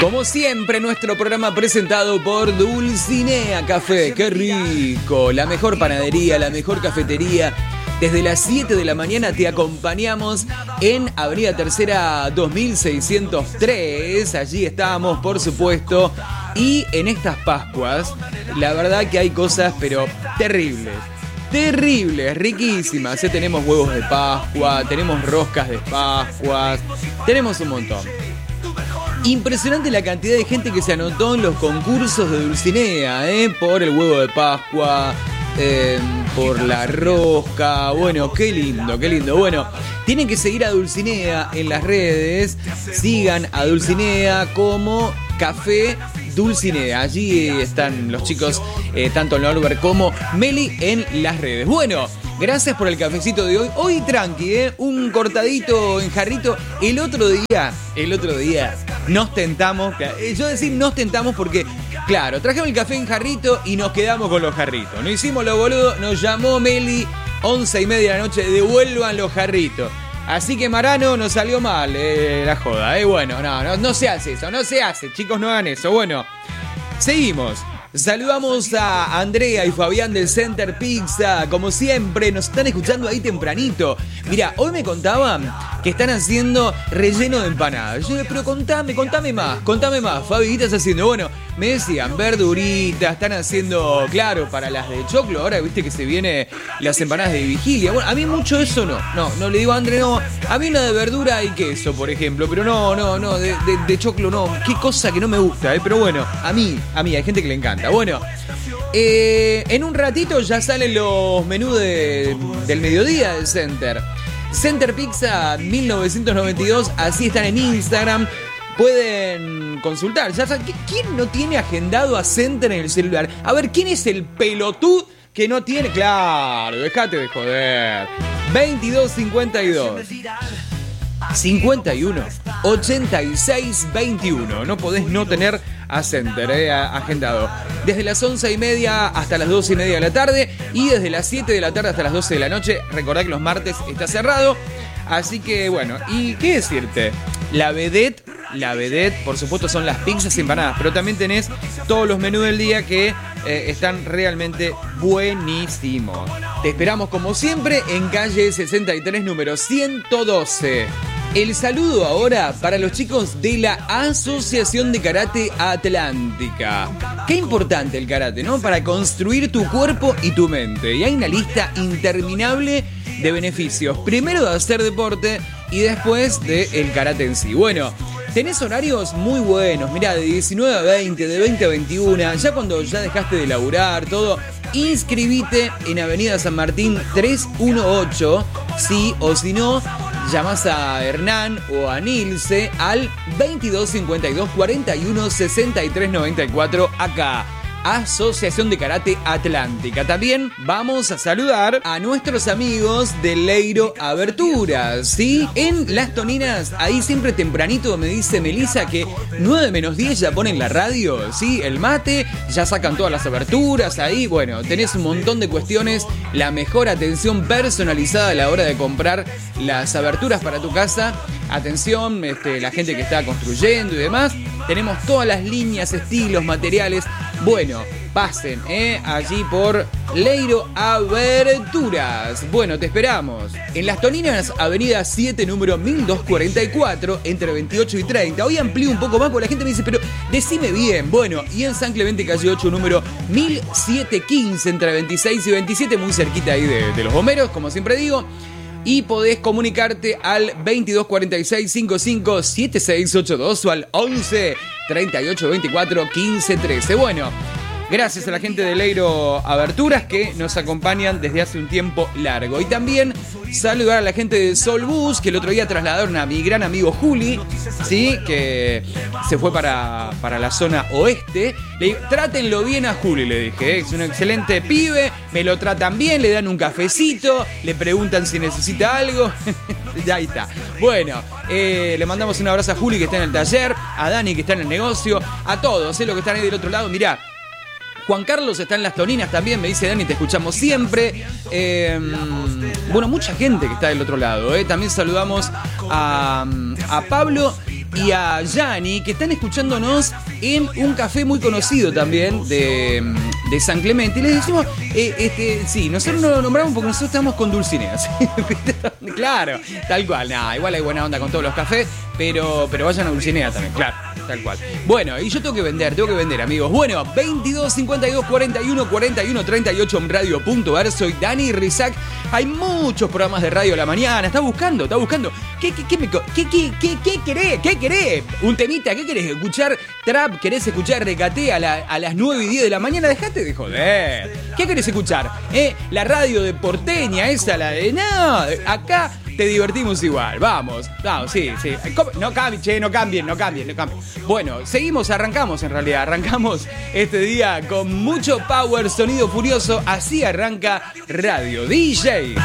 Como siempre, nuestro programa presentado por Dulcinea Café. ¡Qué rico! La mejor panadería, la mejor cafetería. Desde las 7 de la mañana te acompañamos en Avenida Tercera 2603. Allí estamos, por supuesto. Y en estas Pascuas, la verdad que hay cosas, pero terribles. Terribles, riquísimas. Tenemos huevos de Pascua, tenemos roscas de Pascua, tenemos un montón. Impresionante la cantidad de gente que se anotó en los concursos de Dulcinea, por el huevo de Pascua, por la rosca. Bueno, qué lindo, qué lindo. Bueno, tienen que seguir a Dulcinea en las redes. Sigan a Dulcinea como Café Dulcinea. Allí están los chicos, tanto Norbert como Meli, en las redes. Bueno, gracias por el cafecito de hoy. Hoy tranqui, un cortadito en jarrito. El otro día nos tentamos. Yo decir nos tentamos porque, claro, trajimos el café en jarrito y nos quedamos con los jarritos. No hicimos lo boludo, nos llamó Meli, 11:30 de la noche, devuelvan los jarritos. Así que Marano nos salió mal la joda, Bueno, no se hace eso, no se hace, chicos, no hagan eso. Bueno, seguimos. Saludamos a Andrea y Fabián del Center Pizza. Como siempre, nos están escuchando ahí tempranito. Mira, hoy me contaban que están haciendo relleno de empanadas. Yo le pero contame más, Fabi, ¿qué estás haciendo? Bueno, me decían verduritas, están haciendo, claro, para las de choclo. Ahora viste que se viene las empanadas de vigilia. Bueno, a mí mucho eso no le digo a André, no. A mí una de verdura y queso, por ejemplo, pero no, de choclo no. Qué cosa que no me gusta, pero bueno, a mí, hay gente que le encanta. Bueno, en un ratito ya salen los menús del mediodía del Center. Center Pizza 1992, así están en Instagram. Pueden consultar. Ya saben, ¿quién no tiene agendado a Center en el celular? A ver, ¿quién es el pelotudo que no tiene? Claro, dejate de joder. 2252 51 86 21. No podés no tener a Center agendado. Desde las 11:30 hasta las 12:30 de la tarde. Y desde las 7 de la tarde hasta las 12 de la noche. Recordá que los martes está cerrado. Así que bueno, ¿y qué decirte? La vedette, por supuesto, son las pizzas y empanadas. Pero también tenés todos los menús del día que están realmente buenísimos. Te esperamos como siempre en calle 63, número 112. El saludo ahora para los chicos de la Asociación de Karate Atlántica. Qué importante el karate, ¿no? Para construir tu cuerpo y tu mente. Y hay una lista interminable de beneficios. Primero de hacer deporte y después del karate en sí. Bueno, tenés horarios muy buenos. Mirá, de 19 a 20, de 20 a 21. Ya cuando ya dejaste de laburar, todo. Inscribite en Avenida San Martín 318. Sí, o si no, llamás a Hernán o a Nilce al 2252 41 63 94 acá. Asociación de Karate Atlántica. También vamos a saludar a nuestros amigos de Leiro Aberturas, ¿sí? En Las Toninas, ahí siempre tempranito me dice Melissa que 9 menos 10 ya ponen la radio, ¿sí? El mate, ya sacan todas las aberturas ahí. Bueno, tenés un montón de cuestiones. La mejor atención personalizada a la hora de comprar las aberturas para tu casa. Atención, la gente que está construyendo y demás. Tenemos todas las líneas, estilos, materiales. Bueno, pasen allí por Leiro Aberturas. Bueno, te esperamos. En Las Toninas, avenida 7, número 1244, entre 28 y 30. Hoy amplío un poco más porque la gente me dice, pero decime bien. Bueno, y en San Clemente, calle 8, número 1715, entre 26 y 27, muy cerquita ahí de los bomberos, como siempre digo. Y podés comunicarte al 2246 55 7682 o al 11 38 24 15 13. Bueno, gracias a la gente de Leiro Aberturas que nos acompañan desde hace un tiempo largo. Y también saludar a la gente de Solbus, que el otro día trasladaron a mi gran amigo Juli, ¿sí? Que se fue para la zona oeste. Trátenlo bien a Juli, le dije, es un excelente pibe, me lo tratan bien, le dan un cafecito, le preguntan si necesita algo. Ya ahí está. Bueno, le mandamos un abrazo a Juli, que está en el taller, a Dani, que está en el negocio, a todos los que están ahí del otro lado. Mirá, Juan Carlos está en Las Toninas también, me dice Dani, te escuchamos siempre. Bueno, mucha gente que está del otro lado. También saludamos a Pablo y a Yani, que están escuchándonos en un café muy conocido también de San Clemente. Y les decimos, sí, nosotros no lo nombramos porque nosotros estamos con Dulcinea. ¿Sí? Claro, tal cual. Nah, igual hay buena onda con todos los cafés, pero vayan a Dulcinea también, claro, tal cual. Bueno, y yo tengo que vender, amigos. Bueno, 22 52 41 41 38 en radio.ar. Soy Dani Rizak. Hay muchos programas de radio a la mañana. Está buscando. ¿Qué querés? ¿Qué querés? ¿Un temita? ¿Qué querés? ¿Escuchar trap? ¿Querés escuchar recate a las 9 y 10 de la mañana? Dejate de joder. ¿Qué querés escuchar? La radio de porteña, esa, la de... No, acá te divertimos igual. Vamos, sí. No cambien. Bueno, arrancamos este día con mucho power, sonido furioso. Así arranca Radio DJ.